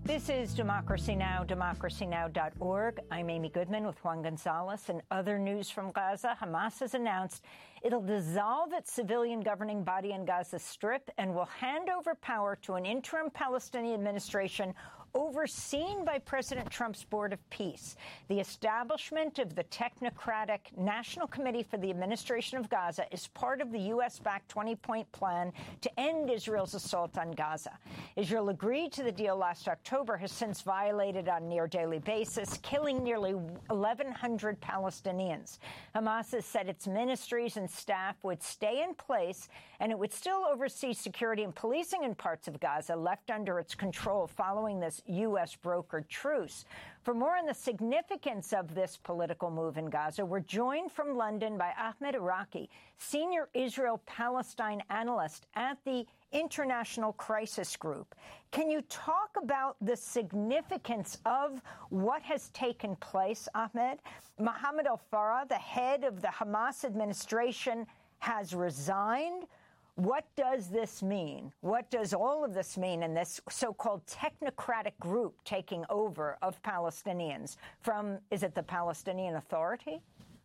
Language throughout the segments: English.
This is Democracy Now!, democracynow.org. I'm Amy Goodman with Juan Gonzalez. And other news from Gaza, Hamas has announced it'll dissolve its civilian governing body in Gaza Strip and will hand over power to an interim Palestinian administration overseen by President Trump's Board of Peace. The establishment of the technocratic National Committee for the Administration of Gaza is part of the U.S.-backed 20-point plan to end Israel's assault on Gaza. Israel agreed to the deal last October, has since violated on a near-daily basis, killing nearly 1,100 Palestinians. Hamas has said its ministries and staff would stay in place, and it would still oversee security and policing in parts of Gaza left under its control following this U.S. brokered truce. For more on the significance of this political move in Gaza, we're joined from London by Ahmed Iraqi, senior Israel-Palestine analyst at the International Crisis Group. Can you talk about the significance of what has taken place, Ahmed? Mohammed al-Farah, the head of the Hamas administration, has resigned. What does this mean? What does all of this mean in this so-called technocratic group taking over of Palestinians from, is it the Palestinian Authority?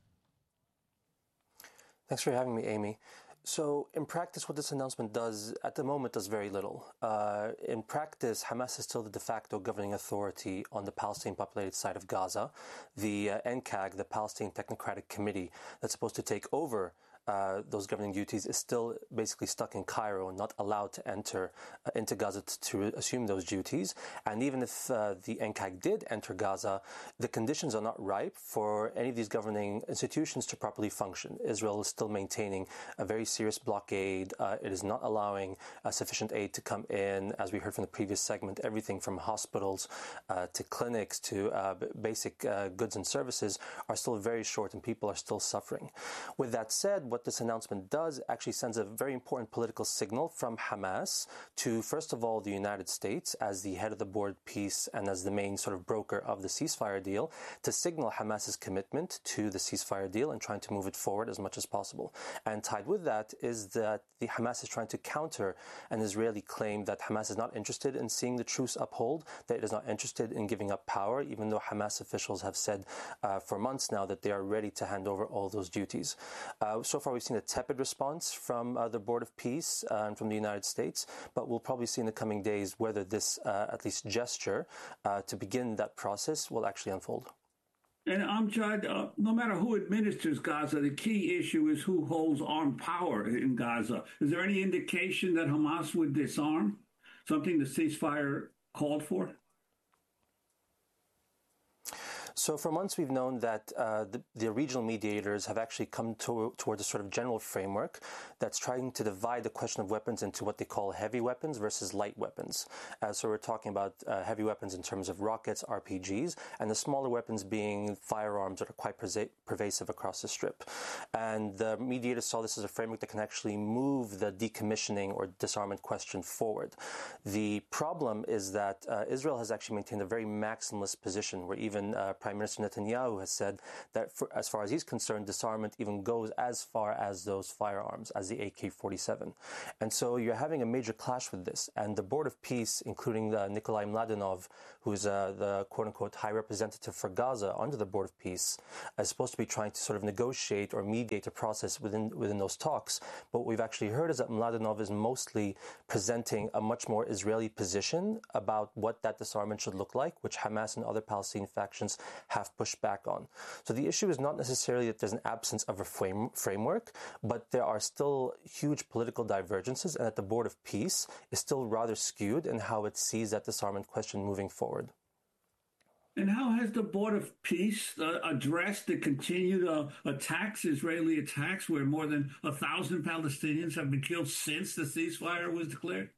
Thanks for having me, Amy. So in practice, what this announcement does at the moment does very little. In practice, Hamas is still the de facto governing authority on the Palestinian-populated side of Gaza. The NCAG, the Palestinian Technocratic Committee, that's supposed to take over those governing duties, is still basically stuck in Cairo and not allowed to enter into Gaza to assume those duties. And even if the NCAG did enter Gaza, the conditions are not ripe for any of these governing institutions to properly function. Israel is still maintaining a very serious blockade. It is not allowing sufficient aid to come in. As we heard from the previous segment, everything from hospitals to clinics to basic goods and services are still very short, and people are still suffering. With that said, what this announcement does actually sends a very important political signal from Hamas to, first of all, the United States as the head of the Board of Peace and as the main sort of broker of the ceasefire deal, to signal Hamas's commitment to the ceasefire deal and trying to move it forward as much as possible. And tied with that is that the Hamas is trying to counter an Israeli claim that Hamas is not interested in seeing the truce upheld, that it is not interested in giving up power, even though Hamas officials have said for months now that they are ready to hand over all those duties. So far, we've seen a tepid response from the Board of Peace and from the United States, but we'll probably see in the coming days whether this, at least gesture, to begin that process will actually unfold. And Amjad, no matter who administers Gaza, the key issue is who holds armed power in Gaza. Is there any indication that Hamas would disarm, something the ceasefire called for? So for months, we've known that the regional mediators have actually come towards a sort of general framework that's trying to divide the question of weapons into what they call heavy weapons versus light weapons. So we're talking about heavy weapons in terms of rockets, RPGs, and the smaller weapons being firearms that are quite pervasive across the Strip. And the mediators saw this as a framework that can actually move the decommissioning or disarmament question forward. The problem is that Israel has actually maintained a very maximalist position, where even Prime Minister Netanyahu has said that as far as he's concerned, disarmament even goes as far as those firearms, as the AK-47. And so you're having a major clash with this. And the Board of Peace, including Nikolai Mladenov, who's the quote-unquote high representative for Gaza under the Board of Peace, is supposed to be trying to sort of negotiate or mediate a process within those talks. But what we've actually heard is that Mladenov is mostly presenting a much more Israeli position about what that disarmament should look like, which Hamas and other Palestinian factions have pushed back on. So the issue is not necessarily that there's an absence of a framework, but there are still huge political divergences, and that the Board of Peace is still rather skewed in how it sees that disarmament question moving forward. And how has the Board of Peace addressed the continued attacks, Israeli attacks, where more than 1,000 Palestinians have been killed since the ceasefire was declared?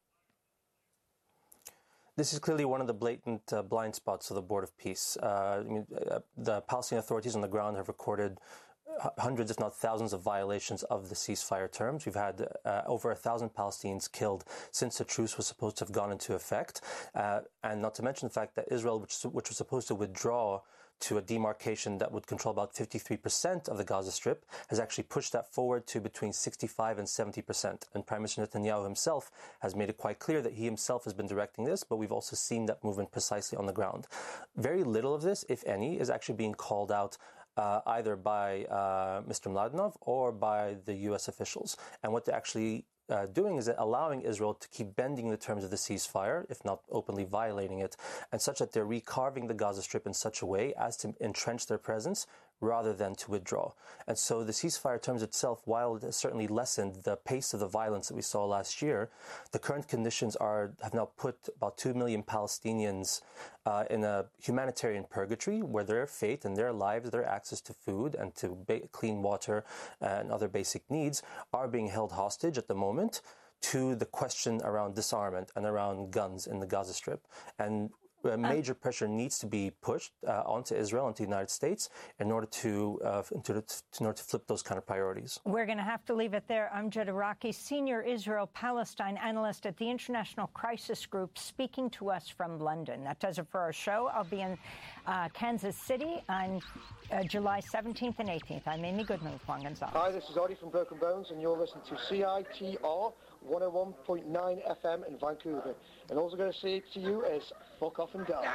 This is clearly one of the blatant blind spots of the Board of Peace. The Palestinian authorities on the ground have recorded hundreds, if not thousands, of violations of the ceasefire terms. We've had over 1,000 Palestinians killed since the truce was supposed to have gone into effect. And not to mention the fact that Israel, which was supposed to withdraw to a demarcation that would control about 53% of the Gaza Strip, has actually pushed that forward to between 65 and 70%. And Prime Minister Netanyahu himself has made it quite clear that he himself has been directing this, but we've also seen that movement precisely on the ground. Very little of this, if any, is actually being called out either by Mr. Mladenov or by the U.S. officials. And what they're actually doing is allowing Israel to keep bending the terms of the ceasefire, if not openly violating it, and such that they're recarving the Gaza Strip in such a way as to entrench their presence rather than to withdraw. And so the ceasefire terms itself, while it has certainly lessened the pace of the violence that we saw last year, the current conditions have now put about 2 million Palestinians in a humanitarian purgatory where their fate and their lives, their access to food and to clean water and other basic needs are being held hostage at the moment to the question around disarmament and around guns in the Gaza Strip. And major pressure needs to be pushed onto Israel and to the United States in order to flip those kind of priorities. We're going to have to leave it there. Amjad Araki, senior Israel-Palestine analyst at the International Crisis Group, speaking to us from London. That does it for our show. I'll be in Kansas City on July 17th and 18th. I'm Amy Goodman with Juan Gonzalez. Hi, this is Audie from Broken Bones, and you're listening to CITR 101.9 FM in Vancouver. And all I'm going to say to you is, fuck off and die.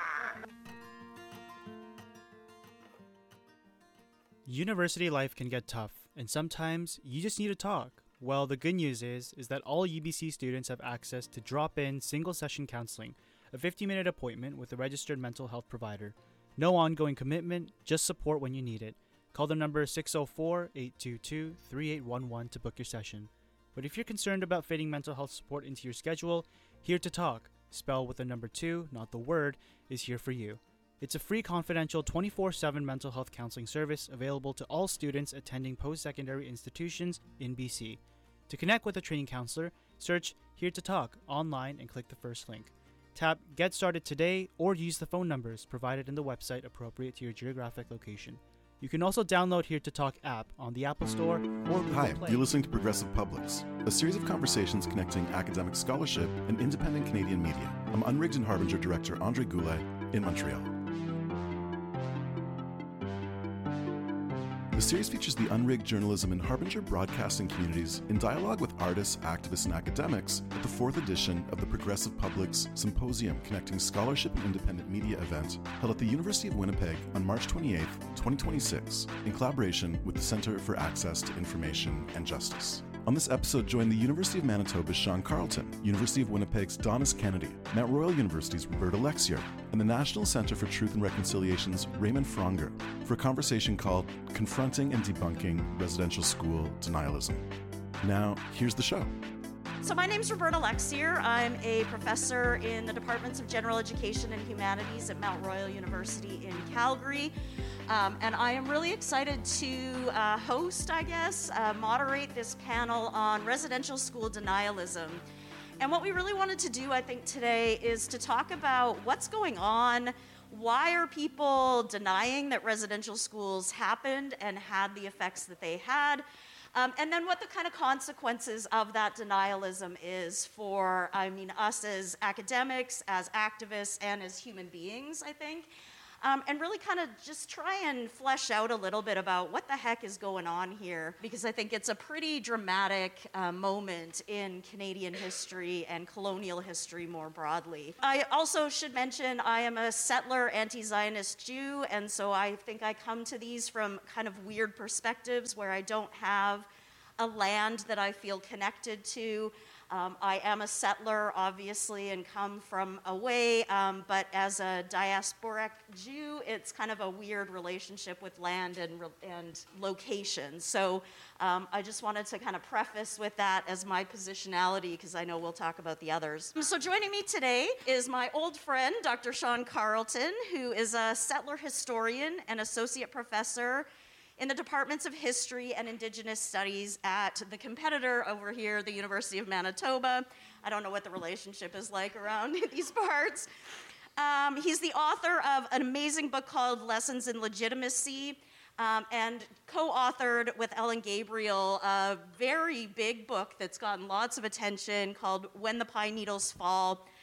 University life can get tough, and sometimes you just need to talk. Well, the good news is that all UBC students have access to drop-in single-session counseling, a 50-minute appointment with a registered mental health provider. No ongoing commitment, just support when you need it. Call the number 604-822-3811 to book your session. But if you're concerned about fitting mental health support into your schedule, Here to Talk, spelled with the number 2, not the word, is here for you. It's a free, confidential, 24/7 mental health counseling service available to all students attending post-secondary institutions in BC. To connect with a training counselor, search Here to Talk online and click the first link. Tap Get Started today or use the phone numbers provided in the website appropriate to your geographic location. You can also download Here to Talk app on the Apple Store or Google Hi, Play. you're listening to Progressive Publics, a series of conversations connecting academic scholarship and independent Canadian media. I'm Unrigged and Harbinger director Andre Goulet in Montreal. The series features the unrigged journalism and Harbinger broadcasting communities in dialogue with artists, activists, and academics at the 4th edition of the Progressive Publics Symposium Connecting Scholarship and Independent Media event held at the University of Winnipeg on March 28, 2026, in collaboration with the Centre for Access to Information and Justice. On this episode, join the University of Manitoba's Sean Carlton, University of Winnipeg's Donis Kennedy, Mount Royal University's Roberta Lexier, and the National Centre for Truth and Reconciliation's Raymond Fronger for a conversation called Confronting and Debunking Residential School Denialism. Now, here's the show. So my name's Roberta Lexier. I'm a professor in the Departments of General Education and Humanities at Mount Royal University in Calgary. And I am really excited to moderate this panel on residential school denialism. And what we really wanted to do, I think, today is to talk about what's going on. Why are people denying that residential schools happened and had the effects that they had? And then what the kind of consequences of that denialism is for, us as academics, as activists, and as human beings, I think. And really kind of just try and flesh out a little bit about what the heck is going on here, because I think it's a pretty dramatic moment in Canadian history and colonial history more broadly. I also should mention I am a settler anti-Zionist Jew, and so I think I come to these from kind of weird perspectives where I don't have a land that I feel connected to. I am a settler, obviously, and come from away, but as a diasporic Jew, it's kind of a weird relationship with land and location. So I just wanted to kind of preface with that as my positionality, because I know we'll talk about the others. So joining me today is my old friend, Dr. Sean Carlton, who is a settler historian and associate professor in the Departments of History and Indigenous Studies at the competitor over here, the University of Manitoba. I don't know what the relationship is like around these parts. He's the author of an amazing book called Lessons in Legitimacy, and co-authored with Ellen Gabriel a very big book that's gotten lots of attention called When the Pine Needles Fall.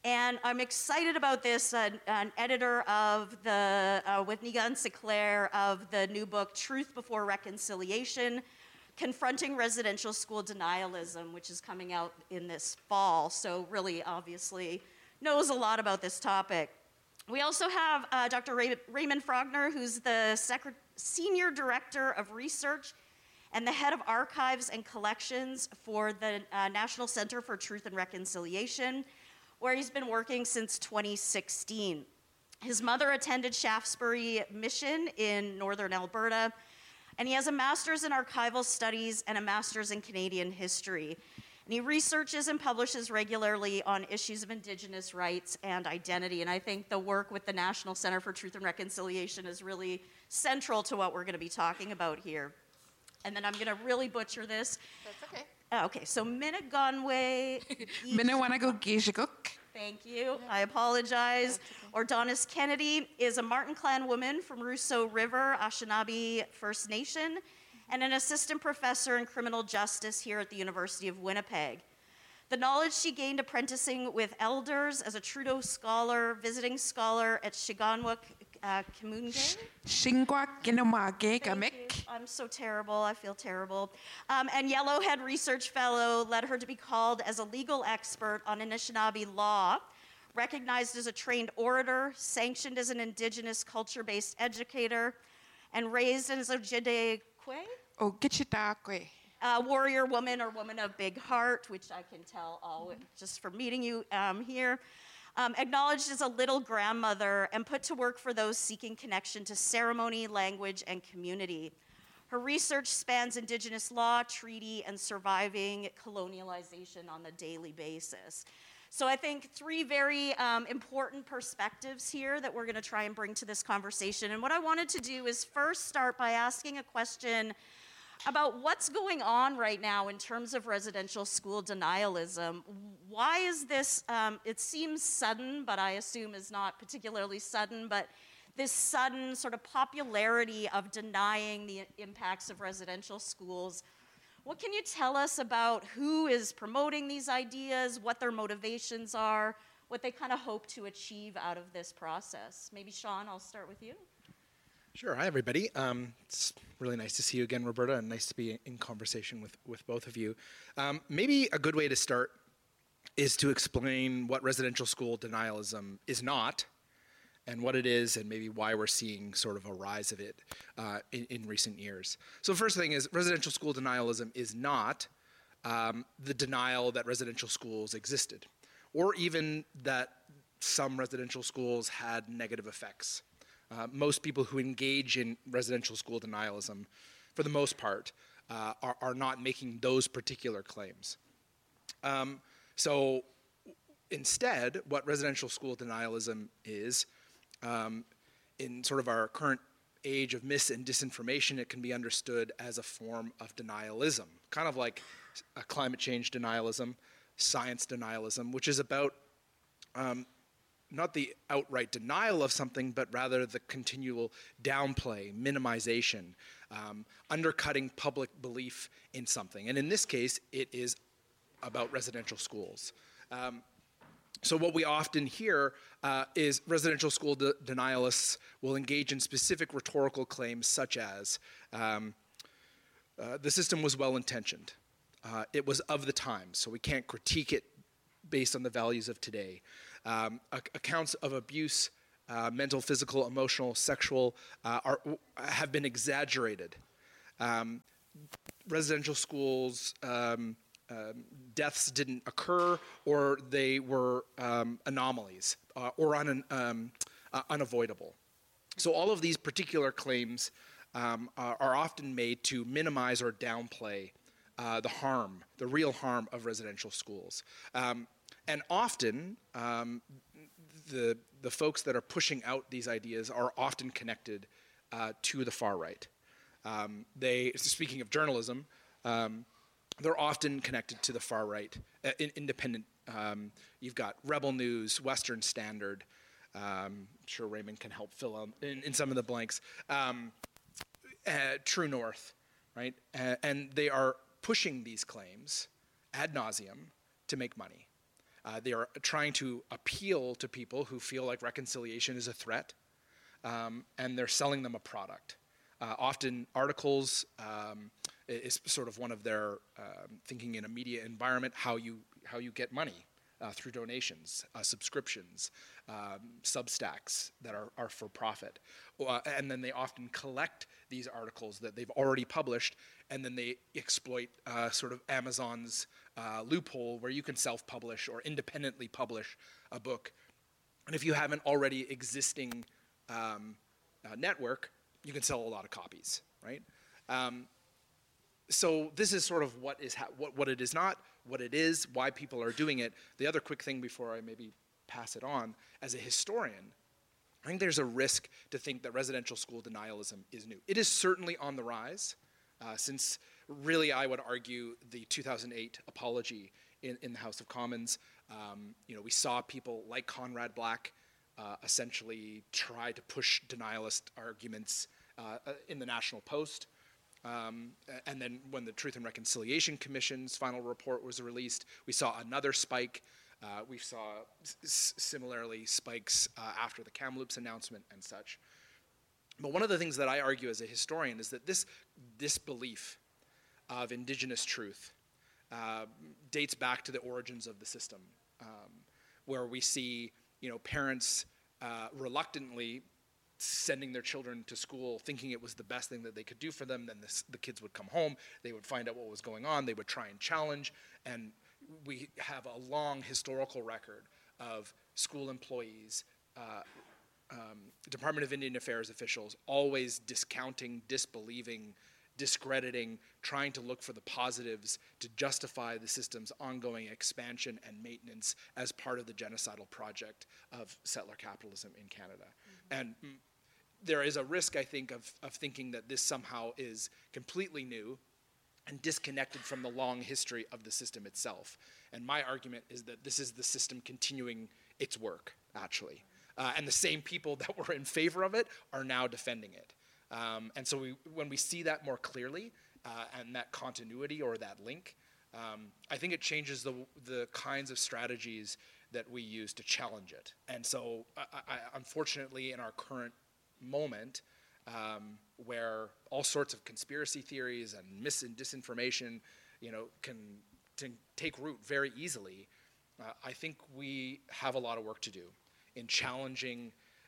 And I'm excited about this. An editor of with Nigan Seclair of the new book, Truth Before Reconciliation, Confronting Residential School Denialism, which is coming out in this fall. So really, obviously, knows a lot about this topic. We also have Dr. Raymond Frogner, who's the Senior Director of Research and the Head of Archives and Collections for the National Center for Truth and Reconciliation, where he's been working since 2016. His mother attended Shaftesbury Mission in northern Alberta, and he has a master's in archival studies and a master's in Canadian history. And he researches and publishes regularly on issues of Indigenous rights and identity. And I think the work with the National Center for Truth and Reconciliation is really central to what we're going to be talking about here. And then I'm going to really butcher this. That's okay. Okay, so Minnegonwe. Minnewanagogishiguk. Thank you. I apologize. Ordonis Kennedy is a Martin Clan woman from Russo River, Anishinaabe First Nation, and an assistant professor in criminal justice here at the University of Winnipeg. The knowledge she gained apprenticing with elders as a Trudeau scholar, visiting scholar at Shiganwak Kimunge. Shingwak Ginamage Gamik. I'm so terrible. I feel terrible. And Yellowhead Research Fellow led her to be called as a legal expert on Anishinaabe law, recognized as a trained orator, sanctioned as an Indigenous culture-based educator, and raised as a Ojibwe Ogichidakwe. warrior woman or woman of big heart, which I can tell all just from meeting you here. Acknowledged as a little grandmother and put to work for those seeking connection to ceremony, language, and community. Her research spans Indigenous law, treaty, and surviving colonialization on a daily basis. So I think three very important perspectives here that we're going to try and bring to this conversation. And what I wanted to do is first start by asking a question about what's going on right now in terms of residential school denialism. Why is this, it seems sudden, but I assume is not particularly sudden, but this sudden sort of popularity of denying the impacts of residential schools. What can you tell us about who is promoting these ideas, what their motivations are, what they kind of hope to achieve out of this process? Maybe Sean, I'll start with you. Sure. Hi, everybody. It's really nice to see you again, Roberta, and nice to be in conversation with both of you. Maybe a good way to start is to explain what residential school denialism is not, and what it is, and maybe why we're seeing sort of a rise of it in recent years. So the first thing is residential school denialism is not the denial that residential schools existed, or even that some residential schools had negative effects. Most people who engage in residential school denialism, for the most part, are not making those particular claims. So instead, what residential school denialism is, in sort of our current age of mis and disinformation, it can be understood as a form of denialism, kind of like climate change denialism, science denialism, which is about not the outright denial of something, but rather the continual downplay, minimization, undercutting public belief in something. And in this case, it is about residential schools. So what we often hear is residential school denialists will engage in specific rhetorical claims such as, the system was well-intentioned. It was of the times, so we can't critique it based on the values of today. Accounts of abuse, mental, physical, emotional, sexual, have been exaggerated. Residential schools, deaths didn't occur, or they were anomalies, or unavoidable. So all of these particular claims are often made to minimize or downplay the harm, the real harm of residential schools. And often, the folks that are pushing out these ideas are often connected to the far right. Speaking of journalism, they're often connected to the far right, independent. You've got Rebel News, Western Standard. I'm sure Raymond can help fill in some of the blanks. True North, right? And they are pushing these claims ad nauseum to make money. They are trying to appeal to people who feel like reconciliation is a threat, and they're selling them a product. Often articles is sort of one of their thinking in a media environment, how you get money through donations, subscriptions, Substacks that are for profit. And then they often collect these articles that they've already published, and then they exploit sort of Amazon's loophole where you can self-publish or independently publish a book. And if you have an already existing network, you can sell a lot of copies, right? So this is sort of what it is not, what it is, why people are doing it. The other quick thing before I maybe pass it on, as a historian, I think there's a risk to think that residential school denialism is new. It is certainly on the rise, since really I would argue the 2008 apology in the House of Commons. We saw people like Conrad Black essentially try to push denialist arguments in the National Post. And then when the Truth and Reconciliation Commission's final report was released, we saw another spike. We saw similarly spikes after the Kamloops announcement and such. But one of the things that I argue as a historian is that this disbelief of Indigenous truth dates back to the origins of the system, where we see parents reluctantly sending their children to school thinking it was the best thing that they could do for them. Then the kids would come home, they would find out what was going on, they would try and challenge, and we have a long historical record of school employees, Department of Indian Affairs officials always discounting, disbelieving, discrediting, trying to look for the positives to justify the system's ongoing expansion and maintenance as part of the genocidal project of settler capitalism in Canada. Mm-hmm. And there is a risk, I think, of thinking that this somehow is completely new and disconnected from the long history of the system itself. And my argument is that this is the system continuing its work, actually. And the same people that were in favor of it are now defending it. And so when we see that more clearly, and that continuity or that link, I think it changes the kinds of strategies that we use to challenge it. And so unfortunately, in our current moment, where all sorts of conspiracy theories and and disinformation, can take root very easily, I think we have a lot of work to do in challenging,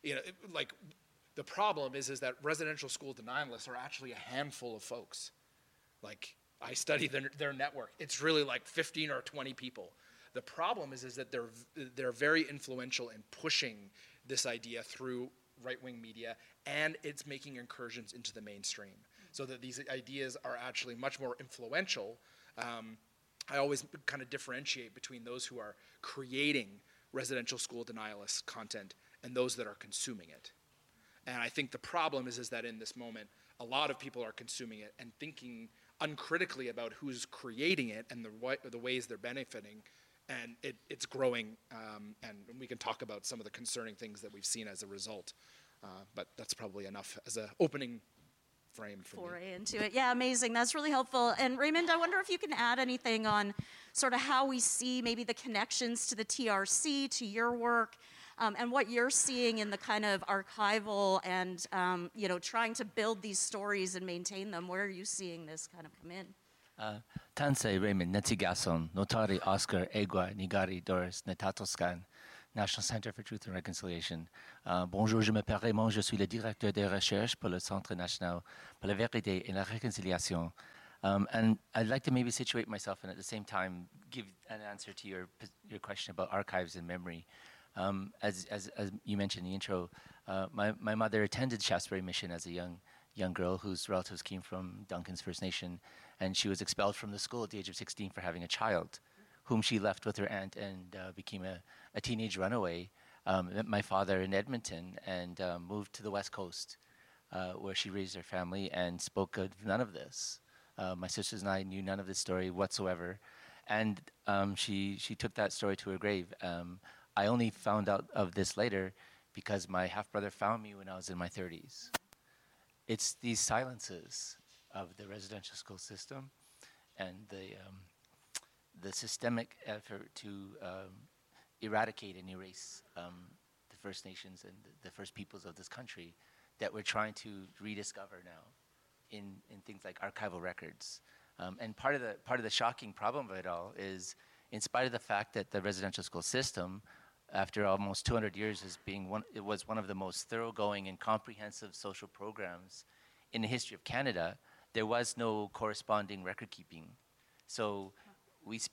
the problem is that residential school denialists are actually a handful of folks. Like, I study their network. It's really like 15 or 20 people. The problem is that they're very influential in pushing this idea through right-wing media, and it's making incursions into the mainstream, so that these ideas are actually much more influential. I always kind of differentiate between those who are creating residential school denialist content and those that are consuming it. And I think the problem is that in this moment, a lot of people are consuming it and thinking uncritically about who's creating it and the ways they're benefiting, and it's growing, and we can talk about some of the concerning things that we've seen as a result. But that's probably enough as an opening frame for foray into it. Yeah, amazing. That's really helpful. And Raymond, I wonder if you can add anything on sort of how we see maybe the connections to the TRC, to your work, and what you're seeing in the kind of archival and, trying to build these stories and maintain them. Where are you seeing this kind of come in? Tansei Raymond Netsigason, Notari Oscar Egua Nigari Doris Netatoscan, National Center for Truth and Reconciliation. Bonjour, je m'appelle Raymond, je suis le directeur des recherches pour le Centre National pour la Vérité et la Réconciliation. And I'd like to maybe situate myself and at the same time give an answer to your question about archives and memory. As you mentioned in the intro, my mother attended Shaftesbury Mission as a young girl whose relatives came from Duncan's First Nation, and she was expelled from the school at the age of 16 for having a child, whom she left with her aunt and became a teenage runaway. Met my father in Edmonton and moved to the West Coast, where she raised her family and spoke of none of this. My sisters and I knew none of this story whatsoever, and she took that story to her grave. I only found out of this later because my half-brother found me when I was in my 30s. It's these silences of the residential school system and the systemic effort to eradicate and erase the First Nations and the first peoples of this country that we're trying to rediscover now in things like archival records. And part of the shocking problem of it all is, in spite of the fact that the residential school system, after almost 200 years, it was one of the most thoroughgoing and comprehensive social programs in the history of Canada, there was no corresponding record keeping. So we've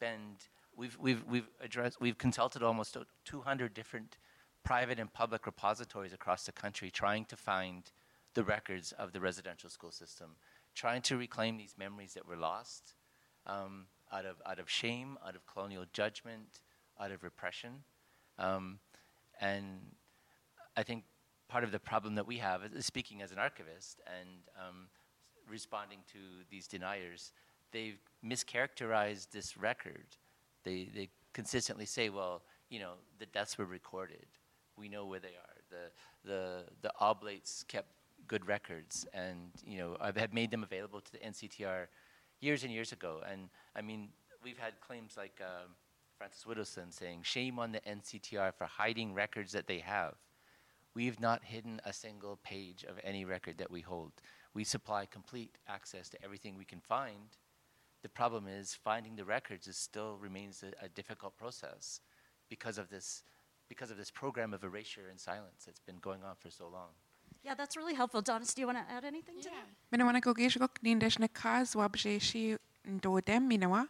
consulted almost 200 different private and public repositories across the country trying to find the records of the residential school system, trying to reclaim these memories that were lost out of shame, out of colonial judgment, out of repression. And I think part of the problem that we have, is speaking as an archivist and responding to these deniers, they've mischaracterized this record. They consistently say, well, you know, the deaths were recorded. We know where they are. The oblates kept good records, and you know, I have made them available to the NCTR years and years ago. And I mean, we've had claims like Francis Whittleson saying, shame on the NCTR for hiding records that they have. We've not hidden a single page of any record that we hold. We supply complete access to everything we can find. The problem is finding the records still remains a difficult process because of this program of erasure and silence that's been going on for so long. Yeah, that's really helpful. Donis, do you want to add anything to that? Minawana go gejigok nindesh na kaz wabjeshi ndodem minawa.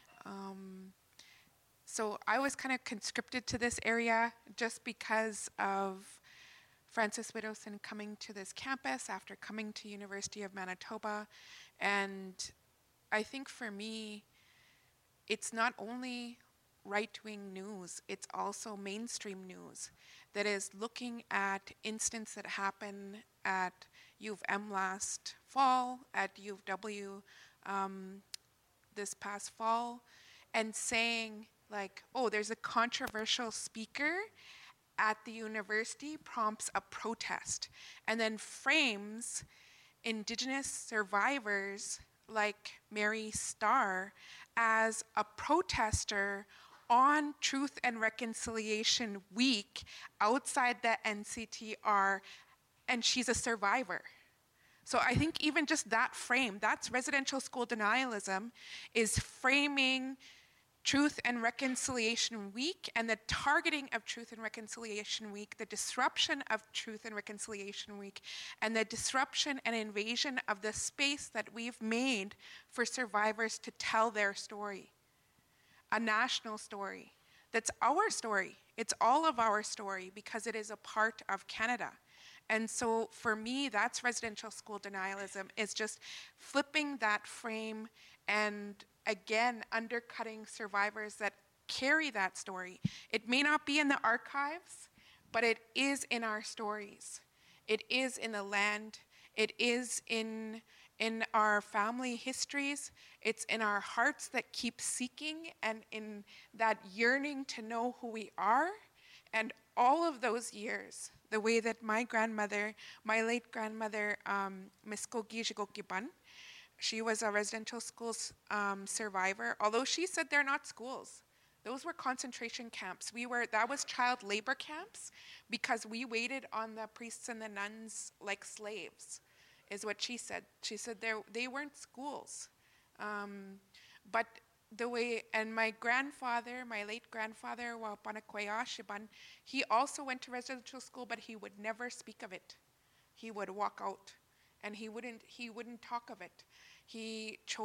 So I was kind of conscripted to this area just because of Francis Whittleson coming to this campus after coming to University of Manitoba. And I think for me, it's not only right-wing news, it's also mainstream news that is looking at incidents that happen at U of M last fall, at U of W this past fall, and saying like, oh, there's a controversial speaker at the university prompts a protest, and then frames Indigenous survivors like Mary Starr as a protester on Truth and Reconciliation Week outside the NCTR, and she's a survivor. So I think even just that frame, that's residential school denialism, is framing Truth and Reconciliation Week and the targeting of Truth and Reconciliation Week, the disruption of Truth and Reconciliation Week, and the disruption and invasion of the space that we've made for survivors to tell their story. A national story. That's our story. It's all of our story because it is a part of Canada. And so for me, that's residential school denialism, is just flipping that frame and again, undercutting survivors that carry that story. It may not be in the archives, but it is in our stories. It is in the land. It is in our family histories. It's in our hearts that keep seeking and in that yearning to know who we are. And all of those years, the way that my grandmother, my late grandmother, Miss Kogijigokiban, she was a residential school survivor, although she said they're not schools. Those were concentration camps. That was child labor camps because we waited on the priests and the nuns like slaves, is what she said. She said they weren't schools. But the way, and my grandfather, my late grandfather, Wapanakwea Shiban, he also went to residential school, but he would never speak of it. He would walk out, and he wouldn't talk of it. He chose